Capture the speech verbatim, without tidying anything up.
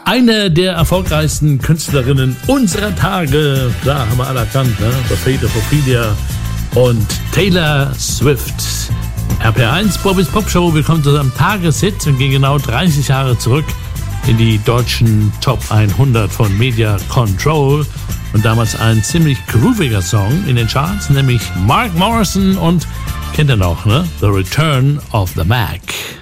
Eine der erfolgreichsten Künstlerinnen unserer Tage, klar, haben wir alle erkannt, ne? Fate of Ophelia und Taylor Swift. R P R eins, Bobbys Popshow, wir kommen zu unserem Tageshit und gehen genau dreißig Jahre zurück in die deutschen Top hundert von Media Control. Und damals ein ziemlich grooviger Song in den Charts, nämlich Mark Morrison und, kennt ihr noch, ne? The Return of the Mac.